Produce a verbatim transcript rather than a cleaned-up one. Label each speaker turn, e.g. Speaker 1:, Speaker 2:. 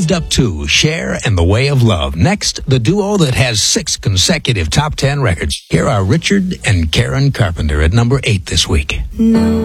Speaker 1: moved up two, Cher and The Way of Love. Next, the duo that has six consecutive top ten records. Here are Richard and Karen Carpenter at number eight this week.
Speaker 2: No.